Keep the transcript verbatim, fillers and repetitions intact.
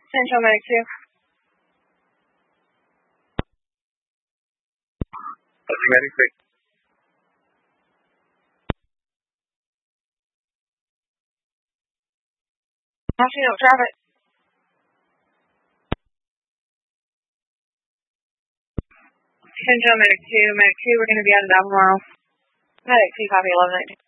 Central Medic two. Medic six. National traffic. Central Medic two, Medic two, we're going to be out of Albemarle. Medic two, copy eleven nineteen.